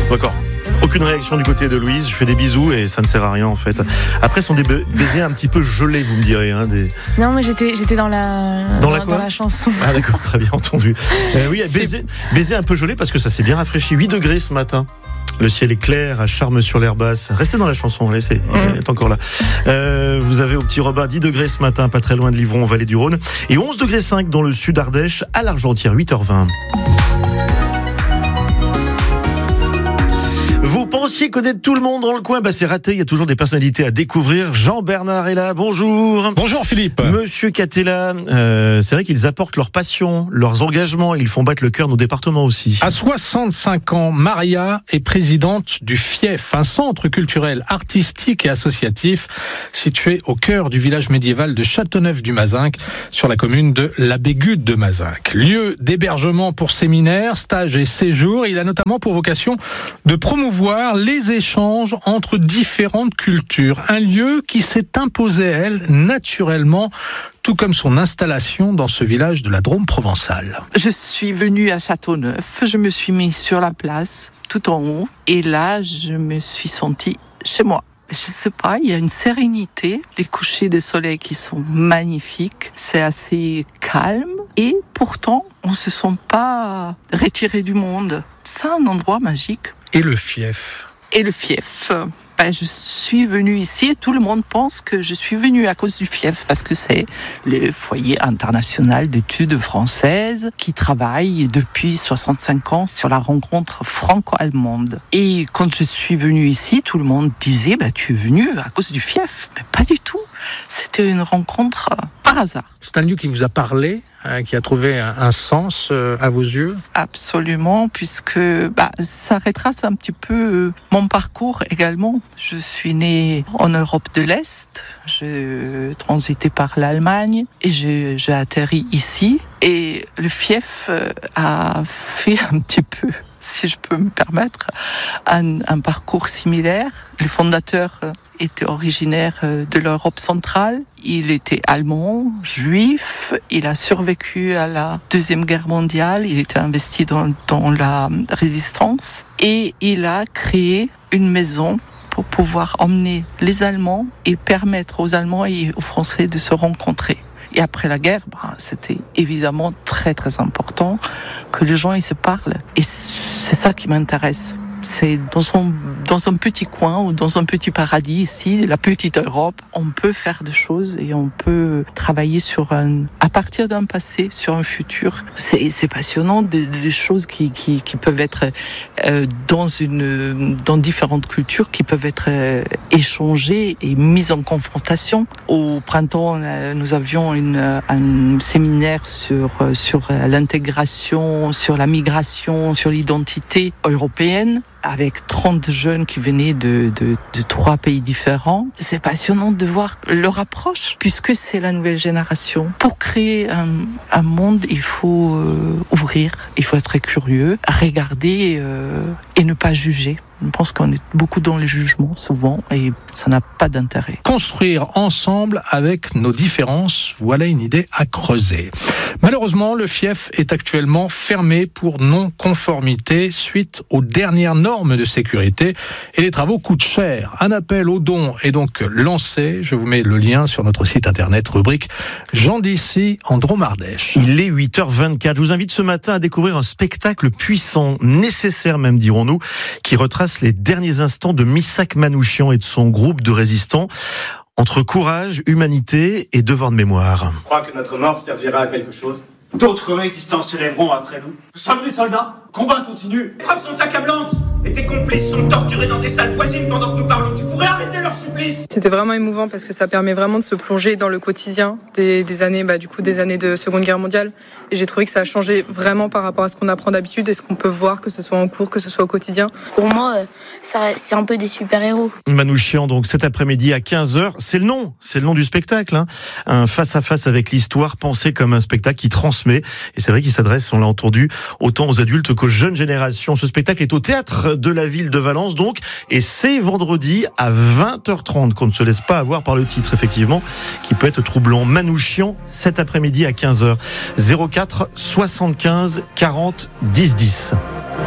D'accord. Aucune réaction du côté de Louise, je fais des bisous et ça ne sert à rien en fait. Après, ce sont des baisers un petit peu gelés, vous me direz. Non, mais j'étais dans la chanson. Ah d'accord, très bien entendu. Oui, baiser un peu gelé parce que ça s'est bien rafraîchi. 8 degrés ce matin. Le ciel est clair à Charmes-sur-l'Herbasse. Restez dans la chanson, elle est encore là. Vous avez au Petit Robin 10 degrés ce matin, pas très loin de Livron, vallée du Rhône. Et 11 degrés 5 dans le sud Ardèche, à l'Argentière, 8h20. Vous pensiez connaître tout le monde dans le coin, c'est raté, il y a toujours des personnalités à découvrir. Jean-Bernard est là, bonjour. Bonjour Philippe. Monsieur Catella, c'est vrai qu'ils apportent leur passion, leurs engagements, ils font battre le cœur nos départements aussi. À 65 ans, Maria est présidente du FIEF, un centre culturel, artistique et associatif situé au cœur du village médiéval de Châteauneuf-du-Mazinc, sur la commune de la Bégude de Mazinc. Lieu d'hébergement pour séminaires, stages et séjours, il a notamment pour vocation de promouvoir les échanges entre différentes cultures. Un lieu qui s'est imposé à elle naturellement, tout comme son installation dans ce village de la Drôme provençale. Je suis venue à Châteauneuf, je me suis mise sur la place, tout en haut, et là, je me suis sentie chez moi. Je sais pas, il y a une sérénité, les couchers de soleil qui sont magnifiques, c'est assez calme, et pourtant, on se sent pas retiré du monde. C'est un endroit magique. Et le FIEF ? Et le FIEF, je suis venue ici et tout le monde pense que je suis venue à cause du FIEF parce que c'est le foyer international d'études françaises qui travaille depuis 65 ans sur la rencontre franco-allemande. Et quand je suis venue ici, tout le monde disait tu es venue à cause du FIEF. Mais pas du tout. C'était une rencontre par hasard. C'est un lieu qui vous a parlé, qui a trouvé un sens à vos yeux ? Absolument, puisque ça retrace un petit peu mon parcours également. Je suis née en Europe de l'Est, j'ai transité par l'Allemagne et j'ai atterri ici. Et le FIEF a fait un petit peu, si je peux me permettre, un parcours similaire. Le fondateur était originaire de l'Europe centrale. Il était allemand, juif. Il a survécu à la Deuxième Guerre mondiale. Il était investi dans la résistance. Et il a créé une maison pour pouvoir emmener les Allemands et permettre aux Allemands et aux Français de se rencontrer. Et après la guerre, c'était évidemment très très important que les gens ils se parlent. Et c'est ça qui m'intéresse. C'est dans un petit coin ou dans un petit paradis ici, la petite Europe, on peut faire des choses et on peut travailler à partir d'un passé sur un futur. C'est passionnant des choses qui peuvent être dans différentes cultures, qui peuvent être échangées et mises en confrontation. Au printemps, nous avions un séminaire sur l'intégration, sur la migration, sur l'identité européenne, avec 30 jeunes qui venaient de 3 pays différents. C'est passionnant de voir leur approche, puisque c'est la nouvelle génération. Pour créer un monde, il faut ouvrir, il faut être curieux, regarder et ne pas juger. Je pense qu'on est beaucoup dans les jugements, souvent, et ça n'a pas d'intérêt. Construire ensemble avec nos différences, voilà une idée à creuser. Malheureusement, le FIEF est actuellement fermé pour non-conformité suite aux dernières normes de sécurité et les travaux coûtent cher. Un appel aux dons est donc lancé. Je vous mets le lien sur notre site internet, rubrique Gens d'ici en Drôme-Ardèche. Il est 8h24. Je vous invite ce matin à découvrir un spectacle puissant, nécessaire même dirons-nous, qui retrace les derniers instants de Missak Manouchian et de son groupe de résistants. Entre courage, humanité et devoir de mémoire. Je crois que notre mort servira à quelque chose. D'autres résistants se lèveront après nous. Nous sommes des soldats. Combat continue. Les preuves sont accablantes. Et tes complices sont torturés dans des salles voisines pendant que nous parlons. Tu pourrais arrêter leur supplice. C'était vraiment émouvant parce que ça permet vraiment de se plonger dans le quotidien des années, des années de Seconde Guerre mondiale. Et j'ai trouvé que ça a changé vraiment par rapport à ce qu'on apprend d'habitude et ce qu'on peut voir, que ce soit en cours, que ce soit au quotidien. Pour moi, c'est un peu des super-héros. Manouchian, donc cet après-midi à 15h, c'est le nom du spectacle. Un face-à-face avec l'histoire, pensé comme un spectacle qui transmet. Et c'est vrai qu'il s'adresse, on l'a entendu, autant aux adultes qu'aux jeunes générations. Ce spectacle est au théâtre de la ville de Valence, donc, et c'est vendredi à 20h30, qu'on ne se laisse pas avoir par le titre, effectivement, qui peut être troublant. Manouchian, cet après-midi à 15h. 04 75 40 10 10.